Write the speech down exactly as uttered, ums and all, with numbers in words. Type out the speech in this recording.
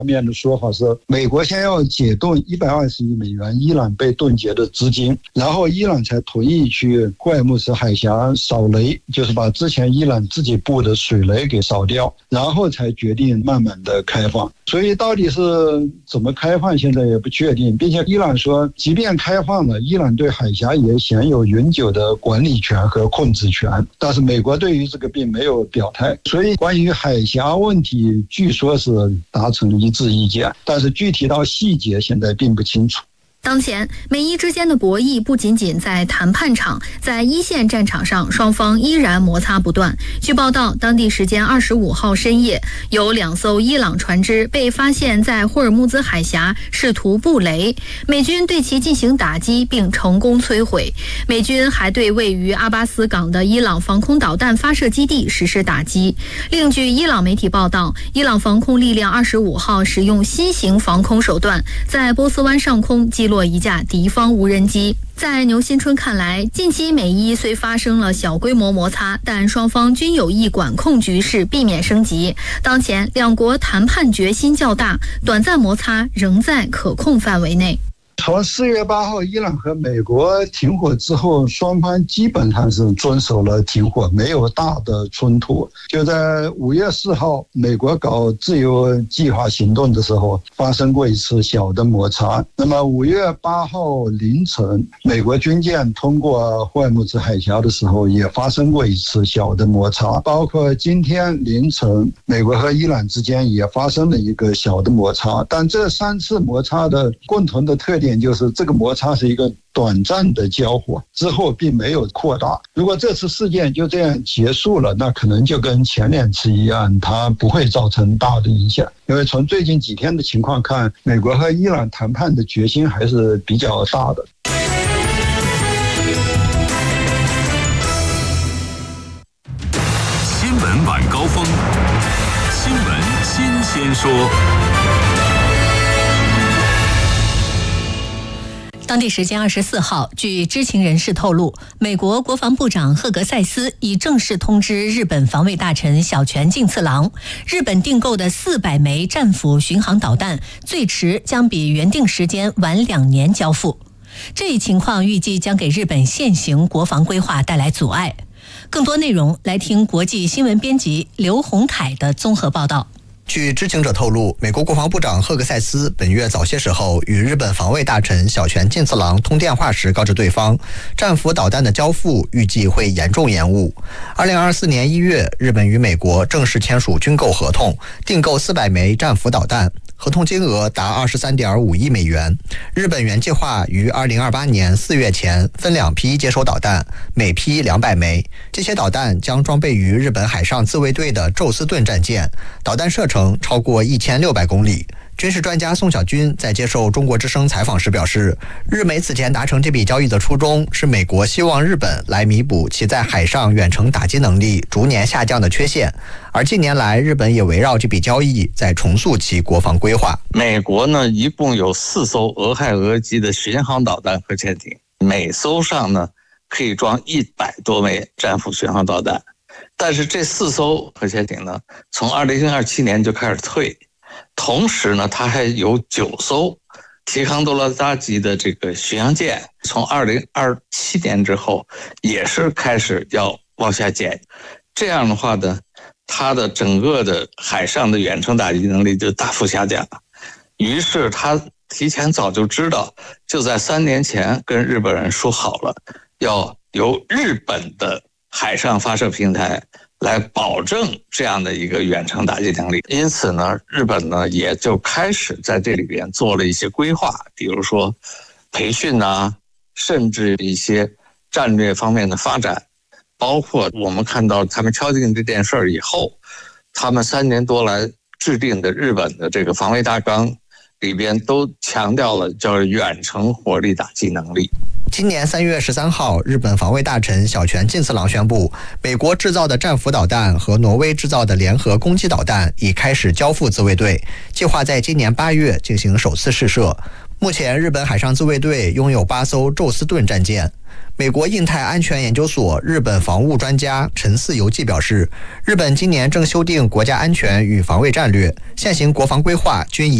面的说法是，美国先要解冻一百二十亿美元伊朗被冻结的资金，然后伊朗才同意去霍尔木兹海峡扫雷，就是把之前伊朗自己布的水雷给扫掉，然后才决定慢慢的开放。所以到底是怎么开放现在也不确定，并且伊朗说即便开放了，伊朗对海峡也享有永久的管理权和控制权，但是美国对于这个并没有表态。所以关于海峡问题据说是达成一致意见，但是具体到细节现在并不清楚。 当前，美伊之间的博弈不仅仅在谈判场，在一线战场上，双方依然摩擦不断。据报道，当地时间二十五号深夜，有两艘伊朗船只被发现在霍尔木兹海峡试图布雷，美军对其进行打击并成功摧毁。美军还对位于阿巴斯港的伊朗防空导弹发射基地实施打击。另据伊朗媒体报道，伊朗防空力量二十五号使用新型防空手段，在波斯湾上空击落一架敌方无人机。在牛新春看来，近期美伊虽发生了小规模摩擦，但双方均有意管控局势，避免升级。当前两国谈判决心较大，短暂摩擦仍在可控范围内。 从四月八号伊朗和美国停火之后，双方基本上是遵守了停火，没有大的冲突。就在五月四号美国搞自由计划行动的时候发生过一次小的摩擦。那么五月八号凌晨美国军舰通过霍尔木兹海峡的时候也发生过一次小的摩擦，包括今天凌晨美国和伊朗之间也发生了一个小的摩擦。但这三次摩擦的共同的特点就是这个摩擦是一个短暂的交火，之后并没有扩大。如果这次事件就这样结束了，那可能就跟前两次一样，它不会造成大的影响。因为从最近几天的情况看，美国和伊朗谈判的决心还是比较大的。 新闻晚高峰，新闻新鲜说。 当地时间二十四号，据知情人士透露，美国国防部长赫格塞斯已正式通知日本防卫大臣小泉进次郎，日本订购的四百枚战斧巡航导弹最迟将比原定时间晚两年交付。这一情况预计将给日本现行国防规划带来阻碍。更多内容来听国际新闻编辑刘洪凯的综合报道。 据知情者透露，美国国防部长赫格塞斯本月早些时候与日本防卫大臣小泉进次郎通电话时告知对方，战斧导弹的交付预计会严重延误。二零二四年一月，日本与美国正式签署军购合同，订购四百枚战斧导弹，合同金额达二十三点五亿美元。日本原计划于二零二八年四月前分两批接收导弹，每批两百枚。这些导弹将装备于日本海上自卫队的宙斯盾战舰，导弹射程超过一千六百公里。军事专家宋小军在接受中国之声采访时表示，日美此前达成这笔交易的初衷是美国希望日本来弥补其在海上远程打击能力逐年下降的缺陷，而近年来日本也围绕这笔交易在重塑其国防规划。 美国呢，一共有四艘俄亥俄级的巡航导弹核潜艇，每艘上呢可以装一百多枚战斧巡航导弹，但是这四艘核潜艇呢，从二零二七年就开始退。同时呢，它还有九艘提康多拉扎级的这个巡洋舰，从二零二七年之后也是开始要往下减。这样的话呢，它的整个的海上的远程打击能力就大幅下降了。于是他提前早就知道，就在三年前跟日本人说好了，要由日本的海上发射平台来保证这样的一个远程打击能力。因此呢，日本呢也就开始在这里边做了一些规划，比如说培训啊，甚至一些战略方面的发展。包括我们看到他们敲定这件事儿以后，他们三年多来制定的日本的这个防卫大纲里边都强调了叫远程火力打击能力。 今年三月十三号，日本防卫大臣小泉进次郎宣布，美国制造的战斧导弹和挪威制造的联合攻击导弹已开始交付自卫队，计划在今年八月进行首次试射。 目前，日本海上自卫队拥有八艘宙斯盾战舰。美国印太安全研究所日本防务专家陈四游记表示，日本今年正修订国家安全与防卫战略，现行国防规划均以